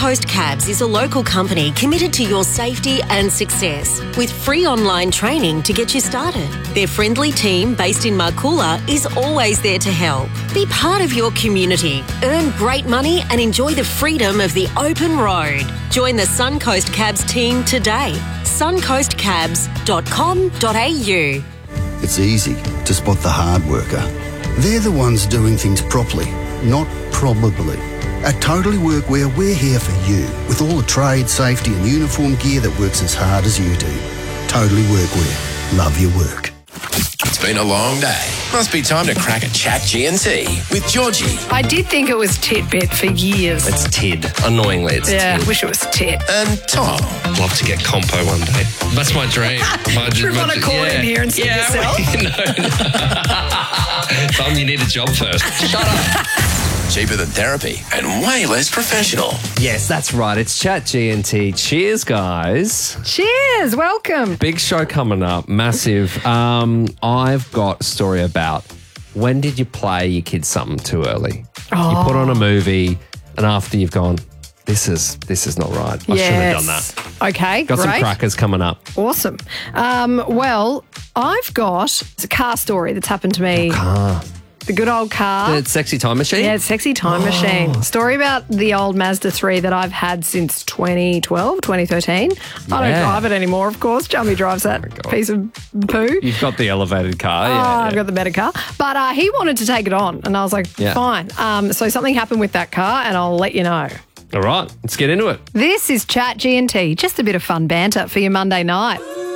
Suncoast Cabs is a local company committed to your safety and success with free online training to get you started. Their friendly team based in Marcoola is always there to help. Be part of your community, earn great money and enjoy the freedom of the open road. Join the Suncoast Cabs team today. suncoastcabs.com.au. It's easy to spot the hard worker. They're the ones doing things properly, not probably. At Totally Workwear, we're here for you with all the trade, safety and uniform gear that works as hard as you do. Totally Workwear. Love your work. It's been a long day. Must be time to crack a chat G&T with Georgie. I did think it was Titbit for years. It's Tid. Annoyingly, it's Yeah, Tid. I wish it was Tit. And Tom. Love to get compo one day. That's my dream. Do you want to call in here and see yourself? Tom, you need a job first. Shut up. Cheaper than therapy and way less professional. Yes, that's right. It's Chat G&T. Cheers, guys. Cheers, welcome. Big show coming up. Massive. I've got a story about when did you play your kids something too early? You put on a movie and after you've gone, this is not right. I shouldn't have done that. Okay, Got great. some crackers coming up. Awesome. Well, I've got a car story that's happened to me. Car. The good old car. The sexy time machine? Yeah, sexy time machine. Story about the old Mazda 3 that I've had since 2012, 2013. I don't drive it anymore, of course. Chummy drives that piece of poo. You've got the elevated car. I've got the better car. But he wanted to take it on, and I was like, fine. So something happened with that car, and I'll let you know. All right, let's get into it. This is Chat G&T, just a bit of fun banter for your Monday night.